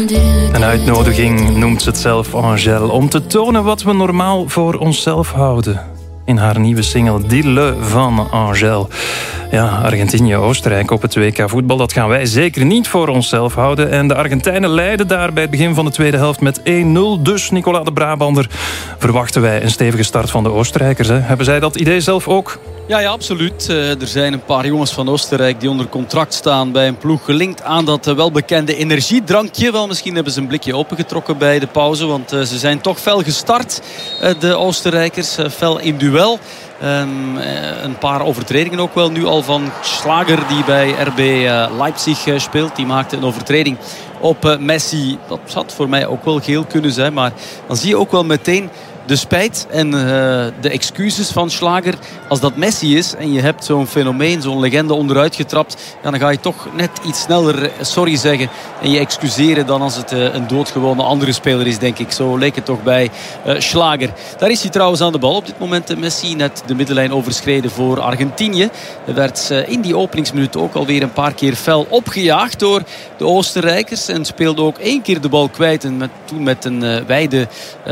Een uitnodiging noemt ze het zelf, Angèle, om te tonen wat we normaal voor onszelf houden. In haar nieuwe single Dis-le van Angèle. Ja, Argentinië-Oostenrijk op het WK voetbal, dat gaan wij zeker niet voor onszelf houden. En de Argentijnen leiden daar bij het begin van de tweede helft met 1-0. Dus, Nicolas de Brabander, verwachten wij een stevige start van de Oostenrijkers. Hè? Hebben zij dat idee zelf ook? Ja, absoluut. Er zijn een paar jongens van Oostenrijk die onder contract staan bij een ploeg gelinkt aan dat welbekende energiedrankje. Wel, misschien hebben ze een blikje opengetrokken bij de pauze, want ze zijn toch fel gestart. De Oostenrijkers, fel in duel. Een paar overtredingen ook wel nu al van Schlager, die bij RB Leipzig speelt. Die maakte een overtreding op Messi. Dat had voor mij ook wel geel kunnen zijn, maar dan zie je ook wel meteen de spijt en de excuses van Schlager. Als dat Messi is en je hebt zo'n fenomeen, zo'n legende onderuit getrapt, ja, dan ga je toch net iets sneller sorry zeggen en je excuseren dan als het een doodgewone andere speler is, denk ik. Zo leek het toch bij Schlager. Daar is hij trouwens aan de bal op dit moment. Messi net de middenlijn overschreden voor Argentinië. Er werd in die openingsminuut ook alweer een paar keer fel opgejaagd door de Oostenrijkers en speelde ook 1 keer de bal kwijt en toen met een wijde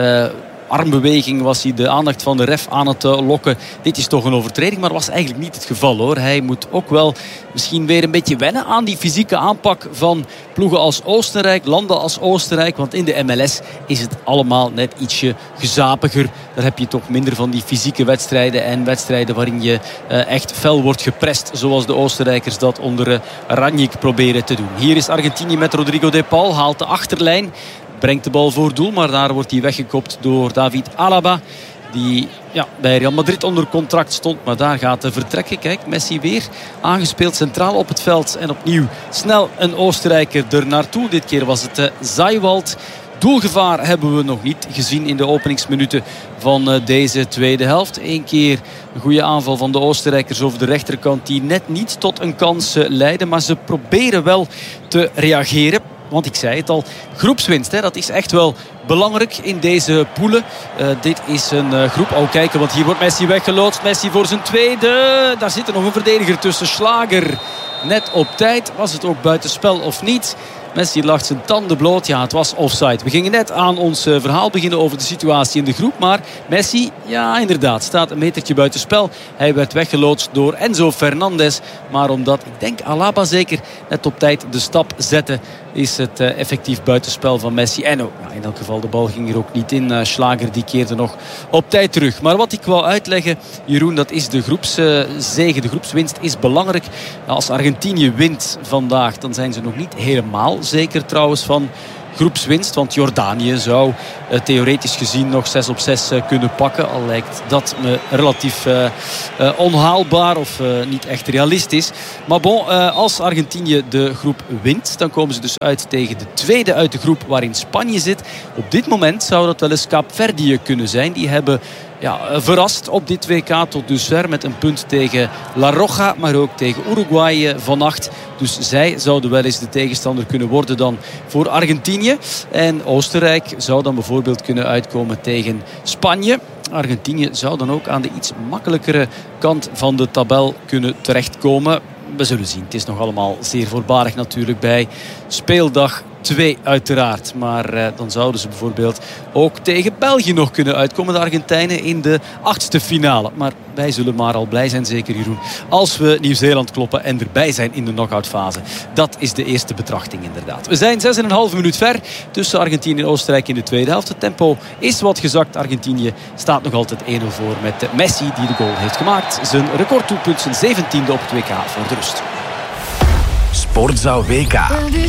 armbeweging was hij de aandacht van de ref aan het lokken. Dit is toch een overtreding, maar dat was eigenlijk niet het geval, hoor. Hij moet ook wel misschien weer een beetje wennen aan die fysieke aanpak van ploegen als Oostenrijk, landen als Oostenrijk. Want in de MLS is het allemaal net ietsje gezapiger. Daar heb je toch minder van die fysieke wedstrijden en wedstrijden waarin je echt fel wordt geprest, zoals de Oostenrijkers dat onder Ranjik proberen te doen. Hier is Argentinië met Rodrigo de Paul, haalt de achterlijn, brengt de bal voor doel, maar daar wordt hij weggekopt door David Alaba, die bij Real Madrid onder contract stond, maar daar gaat vertrekken. Kijk, Messi weer aangespeeld centraal op het veld en opnieuw snel een Oostenrijker er naartoe. Dit keer was het Zeiwald. Doelgevaar hebben we nog niet gezien in de openingsminuten van deze tweede helft. 1 keer een goede aanval van de Oostenrijkers over de rechterkant die net niet tot een kans leidde, maar ze proberen wel te reageren. Want ik zei het al, groepswinst, dat is echt wel belangrijk in deze poelen. Dit is een groep. Oh, kijken, want hier wordt Messi weggeloodst. Messi voor zijn tweede. Daar zit er nog een verdediger tussen. Schlager net op tijd. Was het ook buitenspel of niet? Messi lacht zijn tanden bloot. Ja, het was offside. We gingen net aan ons verhaal beginnen over de situatie in de groep. Maar Messi, ja inderdaad, staat een metertje buitenspel. Hij werd weggeloodst door Enzo Fernandez. Maar omdat, ik denk Alaba zeker, net op tijd de stap zette, is het effectief buitenspel van Messi. En in elk geval, de bal ging er ook niet in. Schlager die keerde nog op tijd terug. Maar wat ik wou uitleggen, Jeroen, dat is de groepszege. De groepswinst is belangrijk. Als Argentinië wint vandaag, dan zijn ze nog niet helemaal zeker trouwens van groepswinst. Want Jordanië zou theoretisch gezien nog 6-6 kunnen pakken. Al lijkt dat me relatief onhaalbaar of niet echt realistisch. Maar bon, als Argentinië de groep wint, dan komen ze dus uit tegen de tweede uit de groep waarin Spanje zit. Op dit moment zou dat wel eens Kaapverdië kunnen zijn. Die hebben verrast op dit WK tot dusver met een punt tegen La Roja, maar ook tegen Uruguay vannacht. Dus zij zouden wel eens de tegenstander kunnen worden dan voor Argentinië. En Oostenrijk zou dan bijvoorbeeld kunnen uitkomen tegen Spanje. Argentinië zou dan ook aan de iets makkelijkere kant van de tabel kunnen terechtkomen. We zullen zien. Het is nog allemaal zeer voorbarig natuurlijk bij speeldag 2 uiteraard. Maar dan zouden ze bijvoorbeeld ook tegen België nog kunnen uitkomen. De Argentijnen in de 8e finale. Maar wij zullen maar al blij zijn, zeker Jeroen, als we Nieuw-Zeeland kloppen en erbij zijn in de knock-out fase. Dat is de eerste betrachting inderdaad. We zijn 6,5 minuut ver tussen Argentinië en Oostenrijk in de tweede helft. Het tempo is wat gezakt. Argentinië staat nog altijd 1-0 voor met Messi die de goal heeft gemaakt. Zijn recorddoelpunt, zijn 17e op het WK voor de rust. Sportzaal WK.